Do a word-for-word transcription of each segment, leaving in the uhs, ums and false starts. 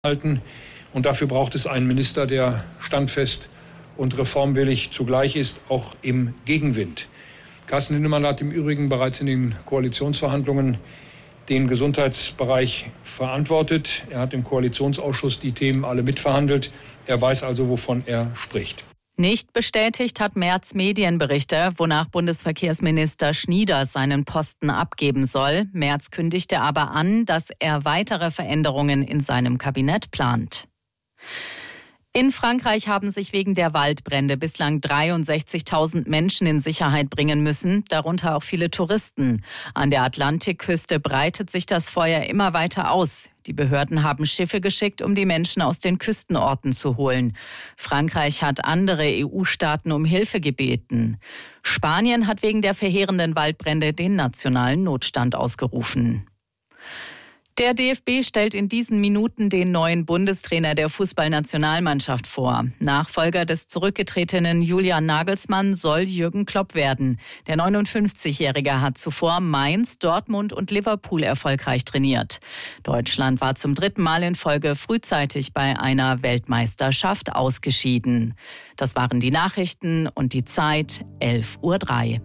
halten. Und dafür braucht es einen Minister, der standfest und reformwillig zugleich ist, auch im Gegenwind. Carsten Linnemann hat im Übrigen bereits in den Koalitionsverhandlungen den Gesundheitsbereich verantwortet. Er hat im Koalitionsausschuss die Themen alle mitverhandelt. Er weiß also, wovon er spricht. Nicht bestätigt hat Merz Medienberichte, wonach Bundesverkehrsminister Schnieder seinen Posten abgeben soll. Merz kündigte aber an, dass er weitere Veränderungen in seinem Kabinett plant. In Frankreich haben sich wegen der Waldbrände bislang dreiundsechzigtausend Menschen in Sicherheit bringen müssen, darunter auch viele Touristen. An der Atlantikküste breitet sich das Feuer immer weiter aus. Die Behörden haben Schiffe geschickt, um die Menschen aus den Küstenorten zu holen. Frankreich hat andere E U-Staaten um Hilfe gebeten. Spanien hat wegen der verheerenden Waldbrände den nationalen Notstand ausgerufen. Der D F B stellt in diesen Minuten den neuen Bundestrainer der Fußballnationalmannschaft vor. Nachfolger des zurückgetretenen Julian Nagelsmann soll Jürgen Klopp werden. Der neunundfünfzigjährige hat zuvor Mainz, Dortmund und Liverpool erfolgreich trainiert. Deutschland war zum dritten Mal in Folge frühzeitig bei einer Weltmeisterschaft ausgeschieden. Das waren die Nachrichten und die Zeit elf Uhr drei.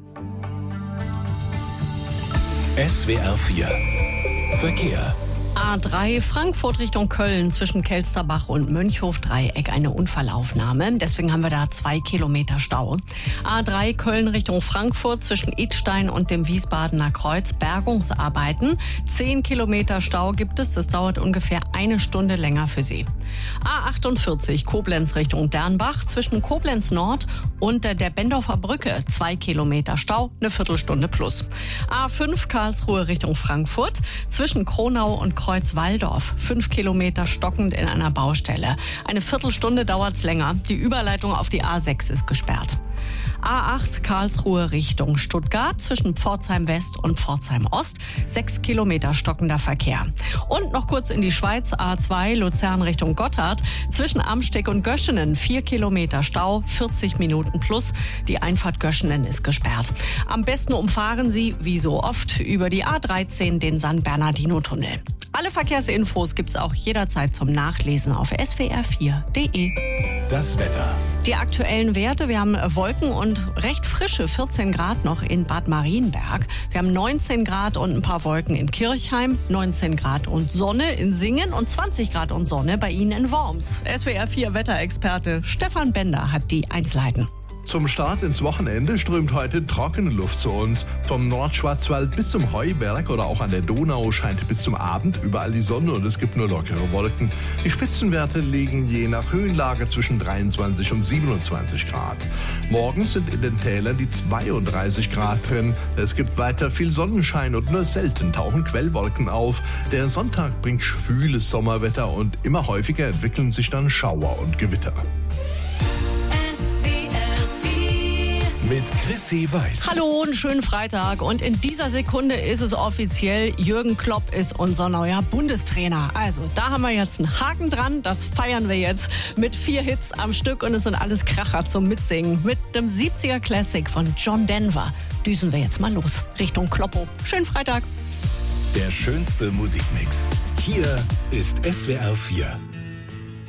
S W R vier Verkehr. A drei Frankfurt Richtung Köln zwischen Kelsterbach und Mönchhof-Dreieck eine Unfallaufnahme. Deswegen haben wir da zwei Kilometer Stau. A drei Köln Richtung Frankfurt zwischen Idstein und dem Wiesbadener Kreuz Bergungsarbeiten. Zehn Kilometer Stau gibt es. Das dauert ungefähr eine Stunde länger für Sie. A achtundvierzig Koblenz Richtung Dernbach zwischen Koblenz Nord und der Bendorfer Brücke. Zwei Kilometer Stau, eine Viertelstunde plus. A fünf Karlsruhe Richtung Frankfurt zwischen Kronau und Kreuz-Walldorf. Fünf Kilometer stockend in einer Baustelle. Eine Viertelstunde dauert's länger. Die Überleitung auf die A sechs ist gesperrt. A acht Karlsruhe Richtung Stuttgart zwischen Pforzheim West und Pforzheim Ost. Sechs Kilometer stockender Verkehr. Und noch kurz in die Schweiz. A zwei Luzern Richtung Gotthard zwischen Amsteg und Göschenen. Vier Kilometer Stau, vierzig Minuten plus. Die Einfahrt Göschenen ist gesperrt. Am besten umfahren Sie, wie so oft, über die A dreizehn den San Bernardino-Tunnel. Alle Verkehrsinfos gibt's auch jederzeit zum Nachlesen auf S W R vier Punkt de. Das Wetter. Die aktuellen Werte, wir haben Wolken und recht frische vierzehn Grad noch in Bad Marienberg. Wir haben neunzehn Grad und ein paar Wolken in Kirchheim, neunzehn Grad und Sonne in Singen und zwanzig Grad und Sonne bei Ihnen in Worms. S W R vier Wetterexperte Stefan Bender hat die Einzelheiten. Zum Start ins Wochenende strömt heute trockene Luft zu uns. Vom Nordschwarzwald bis zum Heuberg oder auch an der Donau scheint bis zum Abend überall die Sonne und es gibt nur lockere Wolken. Die Spitzenwerte liegen je nach Höhenlage zwischen dreiundzwanzig und siebenundzwanzig Grad. Morgens sind in den Tälern die zweiunddreißig Grad drin. Es gibt weiter viel Sonnenschein und nur selten tauchen Quellwolken auf. Der Sonntag bringt schwüles Sommerwetter und immer häufiger entwickeln sich dann Schauer und Gewitter. Mit Chrissy Weiß. Hallo, einen schönen Freitag. Und in dieser Sekunde ist es offiziell, Jürgen Klopp ist unser neuer Bundestrainer. Also, da haben wir jetzt einen Haken dran. Das feiern wir jetzt mit vier Hits am Stück und es sind alles Kracher zum Mitsingen. Mit dem siebziger Classic von John Denver düsen wir jetzt mal los Richtung Kloppo. Schönen Freitag. Der schönste Musikmix. Hier ist S W R vier.